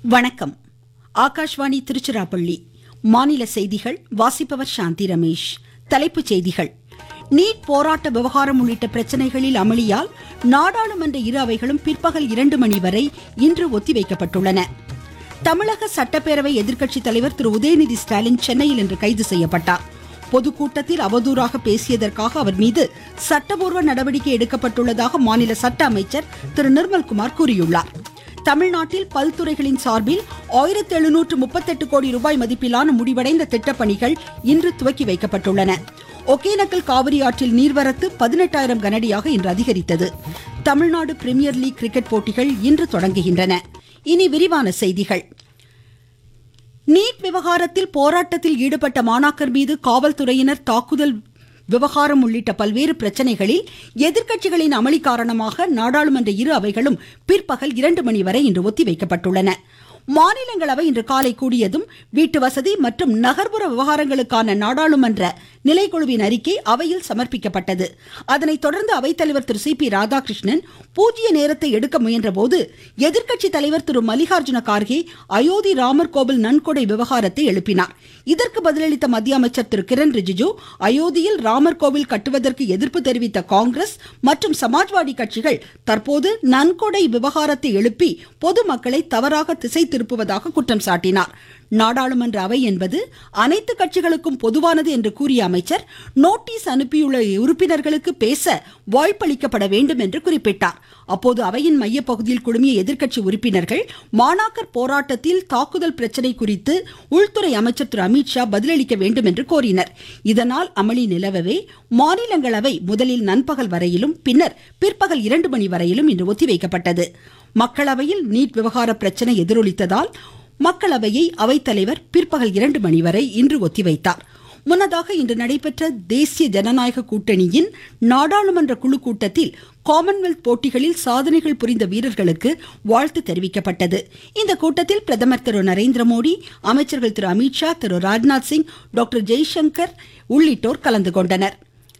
வணக்கம். ஆகாஷ்வாணி திருச்சிராப்பள்ளி. மாநில செய்திகள் வாசிப்பவர் சாந்தி ரமேஷ். தலைப்புச் செய்திகள். நீட் போராட்ட விவகாரம் உள்ளிட்ட பிரச்சனைகளில் அமளியால் நாடாளுமன்ற இரு அவைகளும் பிற்பகல் 2 மணி வரை இன்று ஒத்திவைக்கப்பட்டுள்ளன. தமிழக சட்டப்பேரவை எதிர்க்கட்சித் தலைவர் திரு உதயநிதி ஸ்டாலின் சென்னையில் இன்று கைது செய்யப்பட்டார். பொதுக்கூட்டத்தில் அவதூறாக பேசியதற்காக அவர் மீது சட்டபூர்வ நடவடிக்கை எடுக்கப்பட்டுள்ளதாக மாநில சட்ட அமைச்சர் திரு நிர்மல்குமார் கூறியுள்ளார். தமிழ்நாட்டில் பல்துறைகளின் சார்பில் 1738 கோடி ரூபாய் மதிப்பிலான முடிவடைந்த திட்டப்பணிகள் இன்று துவக்கி வைக்கப்பட்டுள்ளன. ஒகேனக்கல் காவிரி ஆற்றில் நீர்வரத்து 18,000 கனஅடியாக இன்று அதிகரித்தது. தமிழ்நாடு பிரீமியர் லீக் கிரிக்கெட் போட்டிகள் இன்று தொடங்குகின்றன. இனி விரிவான செய்திகள். நீட் விவகாரத்தில் போராட்டத்தில் ஈடுபட்ட மாணாக்கர் மீது காவல்துறையினர் தாக்குதல் விவகாரம் உள்ளிட்ட பல்வேறு பிரச்சனைகளில் எதிர்க்கட்சிகளின் அமளி காரணமாக நாடாளுமன்ற இரு அவைகளும் பிற்பகல் 2 மணி வரை இன்று ஒத்திவைக்கப்பட்டுள்ளன. மாநிலங்களவை இன்று காலை கூடியதும் வீட்டு வசதி மற்றும் நகர்ப்புற விவகாரங்களுக்கான நாடாளுமன்ற நிலைக்குழுவின் அறிக்கை அவையில் சமர்ப்பிக்கப்பட்டது. அதனைத் தொடர்ந்து அவைத்தலைவர் திரு சி பி ராதாகிருஷ்ணன் பூஜ்ய நேரத்தை எடுக்க முயன்ற போது எதிர்க்கட்சித் தலைவர் திரு மல்லிகார்ஜுன கார்கே அயோத்தி ராமர் கோவில் நன்கொடை விவகாரத்தை எழுப்பினார். இதற்கு பதிலளித்த மத்திய அமைச்சர் திரு கிரண் ரிஜிஜு, அயோத்தியில் ராமர் கோவில் கட்டுவதற்கு எதிர்ப்பு தெரிவித்த காங்கிரஸ் மற்றும் சமாஜ்வாடி கட்சிகள் தற்போது நன்கொடை விவகாரத்தை எழுப்பி பொதுமக்களை தவறாக திசை திருப்புவதாக குற்றம் சாட்டினார். நாடாளுமன்ற அவை என்பது அனைத்து கட்சிகளுக்கும் பொதுவானது என்று கூறிய அமைச்சர், நோட்டீஸ் அனுப்பியுள்ள உறுப்பினர்களுக்கு பேச வாய்ப்பளிக்கப்பட வேண்டும் என்று குறிப்பிட்டார். அப்போது அவையின் மையப்பகுதியில் குழுமிய எதிர்க்கட்சி உறுப்பினர்கள் மாணாக்கர் போராட்டத்தில் தாக்குதல் பிரச்சனை குறித்து உள்துறை அமைச்சர் திரு அமித்ஷா பதிலளிக்க வேண்டும் என்று கோரினர். இதனால் அமளி நிலவவே மாநிலங்களவை முதலில் நண்பகல் வரையிலும் பின்னர் பிற்பகல் 2 மணி வரையிலும் இன்று ஒத்திவைக்கப்பட்டது. மக்களவையில் நீட் விவகார பிரச்சனை எதிரொலித்ததால் மக்களவையை அவைத்தலைவர் பிற்பகல் 2 மணி வரை இன்று ஒத்திவைத்தார். முன்னதாக இன்று நடைபெற்ற தேசிய ஜனநாயக கூட்டணியின் நாடாளுமன்ற குழு கூட்டத்தில் காமன்வெல்த் போட்டிகளில் சாதனைகள் புரிந்த வீரர்களுக்கு வாழ்த்து தெரிவிக்கப்பட்டது. இந்த கூட்டத்தில் பிரதமர் திரு நரேந்திர மோடி, அமைச்சர்கள் திரு அமித்ஷா, திரு ராஜ்நாத் சிங், டாக்டர் ஜெய்சங்கர் உள்ளிட்டோர் கலந்து கொண்டனர்.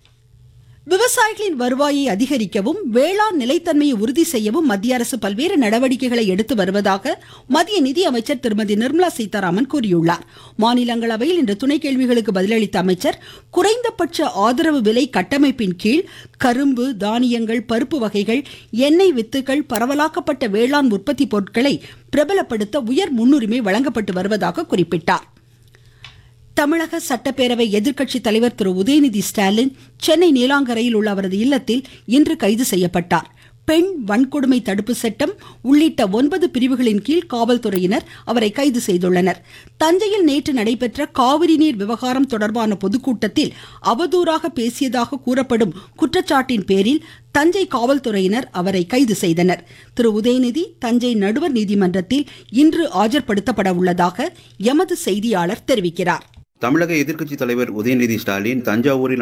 விவசாயிகளின் வருவாயை அதிகரிக்கவும் வேளாண் நிலைத்தன்மையை உறுதி செய்யவும் மத்திய அரசு பல்வேறு நடவடிக்கைகளை எடுத்து வருவதாக மத்திய நிதி அமைச்சர் திருமதி நிர்மலா சீதாராமன் கூறியுள்ளார். மாநிலங்களவையில் இன்று துணை கேள்விகளுக்கு பதிலளித்த அமைச்சர், குறைந்தபட்ச ஆதரவு விலை கட்டமைப்பின் கீழ் கரும்பு, தானியங்கள், பருப்பு வகைகள், எண்ணெய் வித்துக்கள், பரவலாக்கப்பட்ட வேளாண் உற்பத்தி பொருட்களை பிரபலப்படுத்த உயர் முன்னுரிமை வழங்கப்பட்டு வருவதாக குறிப்பிட்டார். தமிழக சட்டப்பேரவை எதிர்க்கட்சித் தலைவர் திரு உதயநிதி ஸ்டாலின் சென்னை நீலாங்கரையில் உள்ள அவரது இல்லத்தில் இன்று கைது செய்யப்பட்டார். பெண் வன்கொடுமை தடுப்பு சட்டம் உள்ளிட்ட 9 பிரிவுகளின் கீழ் காவல்துறையினர் அவரை கைது செய்துள்ளனர். தஞ்சையில் நேற்று நடைபெற்ற காவிரி நீர் விவகாரம் தொடர்பான பொதுக்கூட்டத்தில் அவதூறாக பேசியதாக கூறப்படும் குற்றச்சாட்டின் பேரில் தஞ்சை காவல்துறையினர் அவரை கைது செய்தனர். திரு உதயநிதி தஞ்சை நடுவர் நீதிமன்றத்தில் இன்று ஆஜர்படுத்தப்பட உள்ளதாக எமது செய்தியாளர் தெரிவிக்கிறார். தமிழக எதிர்க்கட்சித் தலைவர் உதயநிதி ஸ்டாலின் தஞ்சாவூரில்